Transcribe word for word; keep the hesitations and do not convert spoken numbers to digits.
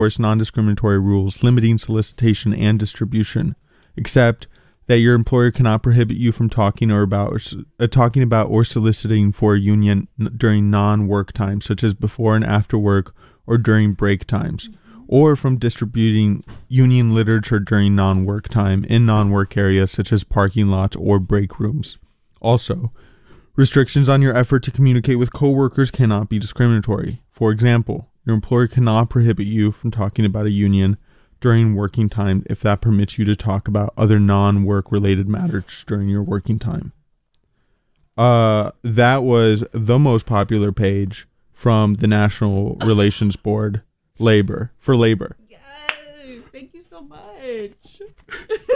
enforce non-discriminatory rules limiting solicitation and distribution, except that your employer cannot prohibit you from talking or about or, uh, talking about or soliciting for a union n- during non-work times, such as before and after work or during break times, or from distributing union literature during non-work time in non-work areas such as parking lots or break rooms. Also, restrictions on your effort to communicate with coworkers cannot be discriminatory. For example, your employer cannot prohibit you from talking about a union during working time if that permits you to talk about other non-work related matters during your working time. Uh, that was the most popular page from the National Relations Board, labor, for labor. Yes, thank you so much.